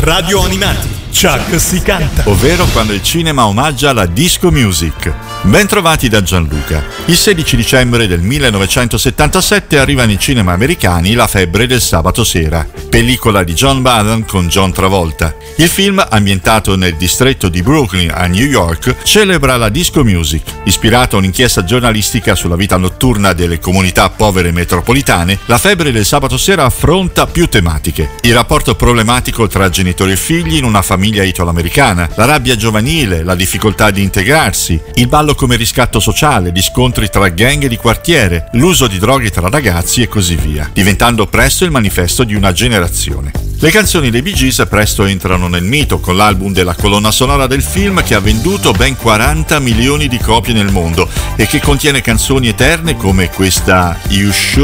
Radio Animati, Chuck si canta. Ovvero quando il cinema omaggia la disco music. Ben trovati da Gianluca. Il 16 dicembre del 1977 arriva nei cinema americani La febbre del sabato sera, pellicola di John Badham con John Travolta. Il film, ambientato nel distretto di Brooklyn a New York, celebra la disco music. Ispirato a un'inchiesta giornalistica sulla vita notturna delle comunità povere metropolitane, La febbre del sabato sera affronta più tematiche: il rapporto problematico tra genitori e figli in una famiglia italo-americana, la rabbia giovanile, la difficoltà di integrarsi, il ballo come riscatto sociale, gli scontri tra gang di quartiere, l'uso di droghe tra ragazzi e così via, diventando presto il manifesto di una generazione. Le canzoni dei Bee Gees presto entrano nel mito con l'album della colonna sonora del film, che ha venduto ben 40 milioni di copie nel mondo e che contiene canzoni eterne come questa You Should